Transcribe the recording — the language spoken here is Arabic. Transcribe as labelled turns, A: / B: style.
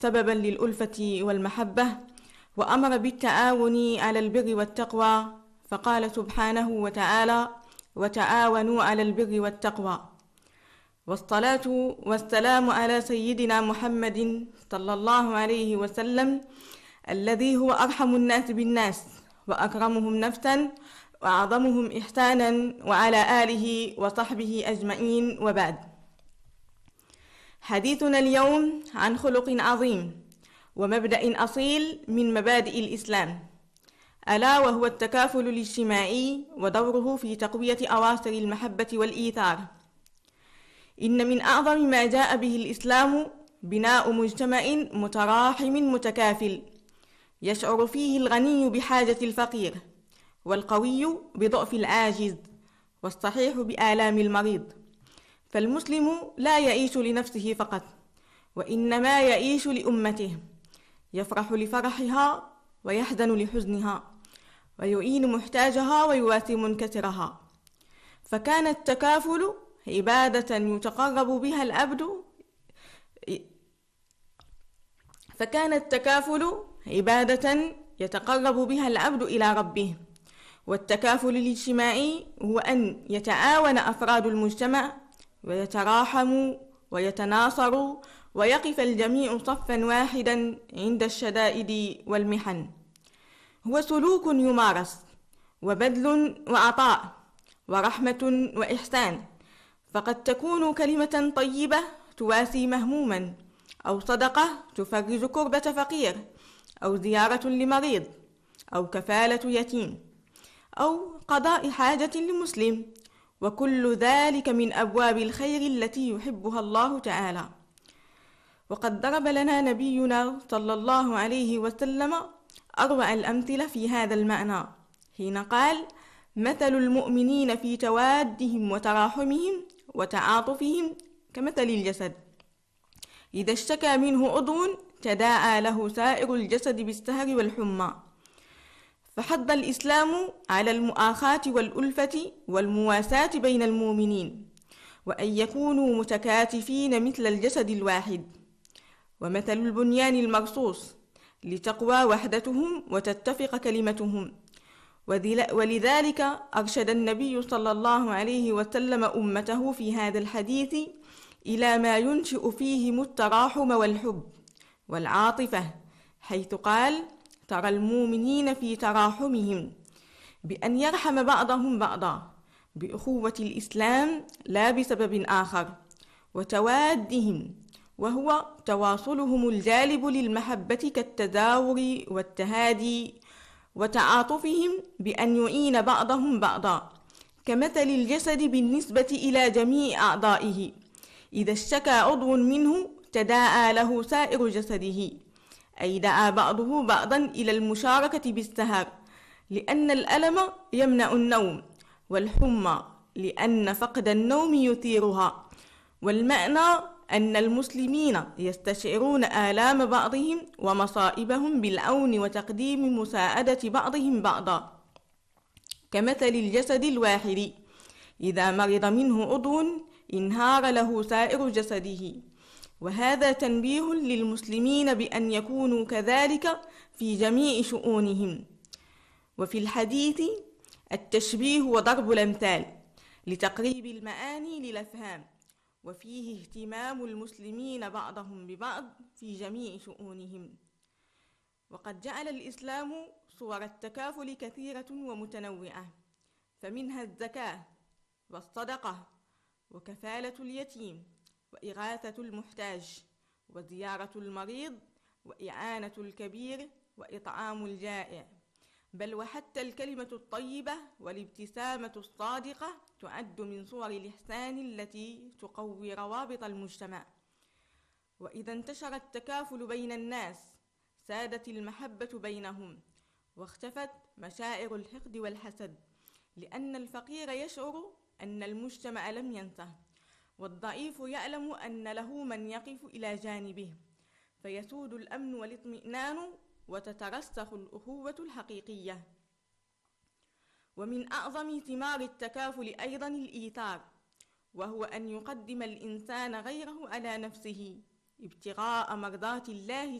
A: سببا للألفة والمحبة، وأمر بالتعاون على البر والتقوى، فقال سبحانه وتعالى: وتعاونوا على البر والتقوى. والصلاة والسلام على سيدنا محمد صلى الله عليه وسلم، الذي هو أرحم الناس بالناس وأكرمهم نفسا وأعظمهم إحسانا، وعلى آله وصحبه أجمعين، وبعد. حديثنا اليوم عن خلق عظيم ومبدأ أصيل من مبادئ الإسلام، ألا وهو التكافل الاجتماعي ودوره في تقوية أواصر المحبة والإيثار. إن من أعظم ما جاء به الإسلام بناء مجتمع متراحم متكافل، يشعر فيه الغني بحاجة الفقير، والقوي بضعف العاجز، والصحيح بآلام المريض. فالمسلم لا يعيش لنفسه فقط، وإنما يعيش لأمته، يفرح لفرحها ويحزن لحزنها، ويعين محتاجها ويواسي منكسرها. فكان التكافل عبادة يتقرب بها العبد إلى ربه. والتكافل الاجتماعي هو أن يتعاون أفراد المجتمع ويتراحموا ويتناصروا، ويقف الجميع صفا واحدا عند الشدائد والمحن. هو سلوك يمارس، وبذل وعطاء، ورحمة وإحسان. فقد تكون كلمة طيبة تواسي مهموما، أو صدقة تفرج كربة فقير، أو زيارة لمريض، أو كفالة يتيم، أو قضاء حاجة لمسلم، وكل ذلك من أبواب الخير التي يحبها الله تعالى. وقد ضرب لنا نبينا صلى الله عليه وسلم أروع الأمثلة في هذا المعنى، حين قال: مثل المؤمنين في توادهم وتراحمهم وتعاطفهم كمثل الجسد، إذا اشتكى منه عضو تداعى له سائر الجسد بالسهر والحمى. فحض الإسلام على المؤاخاة والألفة والمواساة بين المؤمنين، وأن يكونوا متكاتفين مثل الجسد الواحد، ومثل البنيان المرصوص لتقوى وحدتهم وتتفق كلمتهم. ولذلك أرشد النبي صلى الله عليه وسلم أمته في هذا الحديث إلى ما ينشئ فيهم التراحم والحب والعاطفة، حيث قال: ترى المؤمنين في تراحمهم، بأن يرحم بعضهم بعضا بأخوة الإسلام لا بسبب آخر، وتوادهم، وهو تواصلهم الجالب للمحبة كالتزاور والتهادي، وتعاطفهم بأن يعين بعضهم بعضا كمثل الجسد بالنسبة إلى جميع أعضائه، إذا اشتكى عضو منه تداعى له سائر جسده، أي دعا بعضه بعضا إلى المشاركة بالسهر، لأن الألم يمنع النوم، والحمى لأن فقد النوم يثيرها. والمعنى أن المسلمين يستشعرون آلام بعضهم ومصائبهم بالعون وتقديم مساعدة بعضهم بعضا، كمثل الجسد الواحد، إذا مرض منه عضو انهار له سائر جسده. وهذا تنبيه للمسلمين بأن يكونوا كذلك في جميع شؤونهم. وفي الحديث التشبيه وضرب الأمثال لتقريب المعاني للأفهام، وفيه اهتمام المسلمين بعضهم ببعض في جميع شؤونهم. وقد جعل الإسلام صور التكافل كثيرة ومتنوعة، فمنها الزكاة والصدقة وكفالة اليتيم وإغاثة المحتاج وزيارة المريض وإعانة الكبير وإطعام الجائع، بل وحتى الكلمة الطيبة والابتسامة الصادقة تعد من صور الإحسان التي تقوي روابط المجتمع. وإذا انتشر التكافل بين الناس سادت المحبة بينهم، واختفت مشاعر الحقد والحسد، لأن الفقير يشعر أن المجتمع لم ينسه، والضعيف يعلم أن له من يقف إلى جانبه، فيسود الأمن والاطمئنان، وتترسخ الأخوة الحقيقية. ومن أعظم ثمار التكافل أيضا الإيثار، وهو أن يقدم الإنسان غيره على نفسه، ابتغاء مرضات الله